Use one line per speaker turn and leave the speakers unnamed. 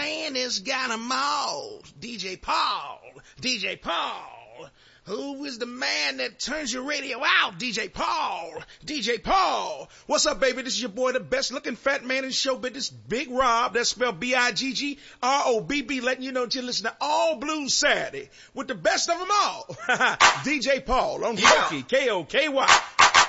man has got 'em all. DJ Paul, DJ Paul. Who is the man that turns your radio out? DJ Paul, DJ Paul. What's up, baby? This is your boy, the best looking fat man in show business, Big Rob. That's spelled B-I-G-G-R-O-B-B, letting you know that you listen to All Blues Saturday with the best of them all. DJ Paul on Koki, K-O-K-Y.